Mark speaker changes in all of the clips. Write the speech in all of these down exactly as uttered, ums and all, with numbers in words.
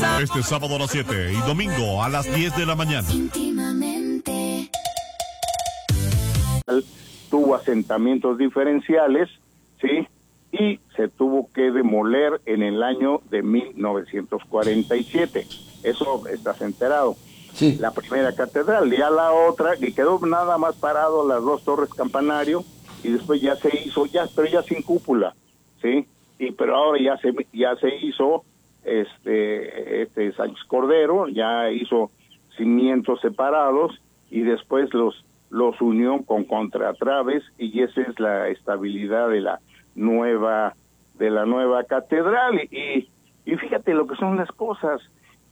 Speaker 1: Este sábado a las siete y domingo a las diez de la mañana.
Speaker 2: Tuvo asentamientos diferenciales, ¿sí? Y se tuvo que demoler en el año de mil novecientos cuarenta y siete. Eso estás enterado.
Speaker 3: Sí.
Speaker 2: La primera catedral, ya la otra, y quedó nada más parado las dos torres campanario, y después ya se hizo, ya, pero ya sin cúpula, ¿sí? Y pero ahora ya se ya se hizo este este Sánchez Cordero, ya hizo cimientos separados y después los los unió con contratraves, y esa es la estabilidad de la nueva de la nueva catedral. Y y fíjate lo que son las cosas.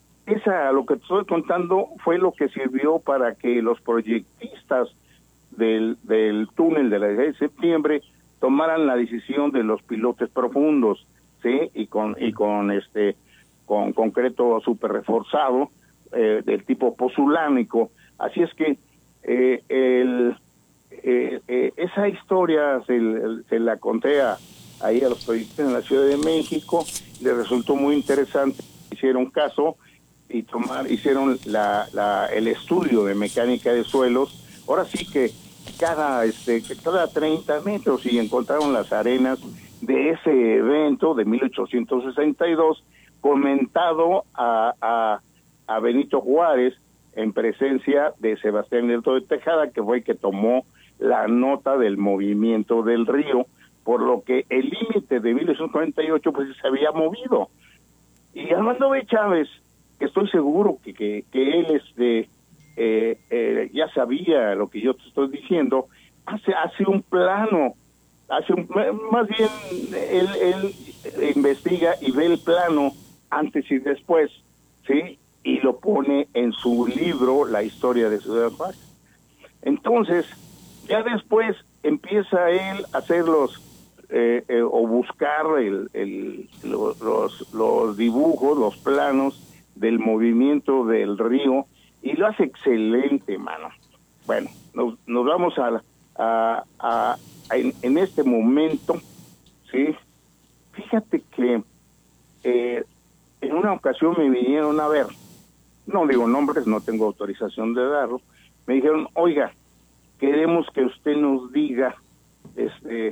Speaker 2: Esa, lo que te estoy contando, fue lo que sirvió para que los proyectistas del, del túnel de la dieciséis de septiembre tomaran la decisión de los pilotes profundos, sí, y con y con este con concreto súper reforzado eh, del tipo pozulánico. Así es que eh, el eh, eh, esa historia se, se la conté a, ahí a los proyectistas en la Ciudad de México, les resultó muy interesante, hicieron caso y tomar hicieron la, la el estudio de mecánica de suelos. Ahora sí que cada este cada treinta metros, y encontraron las arenas de ese evento de mil ochocientos sesenta y dos, comentado a, a, a Benito Juárez en presencia de Sebastián Lerdo de Tejada, que fue el que tomó la nota del movimiento del río, por lo que el límite de mil ochocientos cuarenta y ocho pues se había movido. Y Armando B. Chávez, que estoy seguro que, que, que él este, eh, eh, ya sabía lo que yo te estoy diciendo, hace, hace un plano, hace un, más bien él, él investiga y ve el plano antes y después, ¿sí? Y lo pone en su libro, La historia de Ciudad Juárez. Entonces, ya después empieza él a hacer los, eh, eh, o buscar el, el, los, los, los dibujos, los planos del movimiento del río, y lo hace excelente, mano. Bueno, nos, nos vamos a, a, a, a en, en este momento, ¿sí? Fíjate que eh, en una ocasión me vinieron a ver, no digo nombres, no tengo autorización de darlo, me dijeron, oiga, queremos que usted nos diga este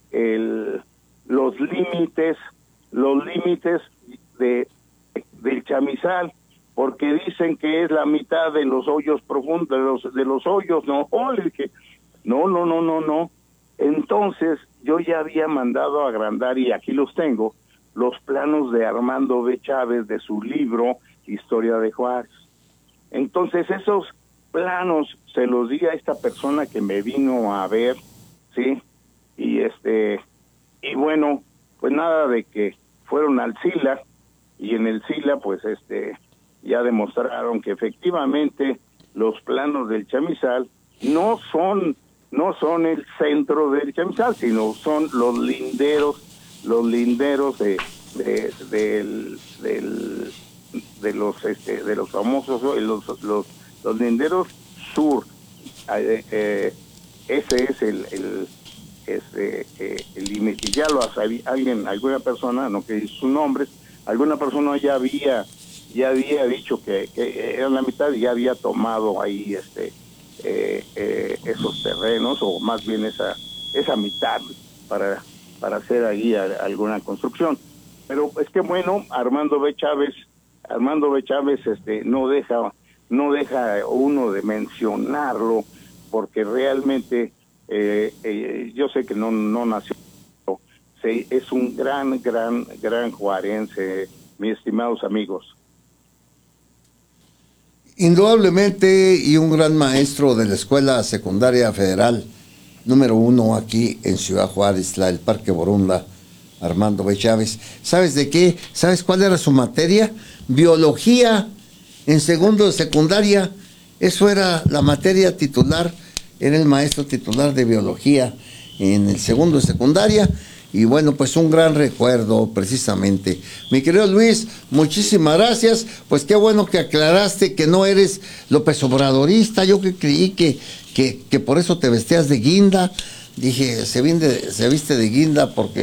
Speaker 2: el los límites, los límites de del chamizal, porque dicen que es la mitad de los hoyos profundos, de los, de los hoyos, no, oh, le dije, no, no, no, no, no. Entonces, yo ya había mandado a agrandar, y aquí los tengo, los planos de Armando B. Chávez, de su libro, Historia de Juárez. Entonces, esos planos se los di a esta persona que me vino a ver, ¿sí? Y este, y bueno, pues nada de que fueron al SILA, y en el SILA pues este ya demostraron que efectivamente los planos del chamizal no son no son el centro del chamizal, sino son los linderos los linderos de de del, del de los este de los famosos los los, los linderos sur. eh, eh, ese es el el este eh, el límite. Ya lo hace alguien, alguna persona, no que dice sus nombres, alguna persona ya había ya había dicho que, que era la mitad, y ya había tomado ahí este eh, eh, esos terrenos, o más bien esa esa mitad para para hacer ahí a, alguna construcción. Pero es que bueno, Armando B. Chávez Armando B. Chávez este no deja no deja uno de mencionarlo, porque realmente eh, eh, yo sé que no no nació. Sí, es un gran, gran, gran juarense, mis estimados amigos.
Speaker 3: Indudablemente, y un gran maestro de la Escuela Secundaria Federal número uno aquí en Ciudad Juárez, la del Parque Borunda, Armando B. Chávez. ¿Sabes de qué? ¿Sabes cuál era su materia? Biología, en segundo de secundaria. Eso era la materia titular, era el maestro titular de biología en el segundo de secundaria. Y bueno, pues un gran recuerdo precisamente. Mi querido Luis, muchísimas gracias. Pues qué bueno que aclaraste que no eres López Obradorista. Yo que creí que, que, que por eso te vestías de guinda. Dije, se, vinde, se viste de guinda porque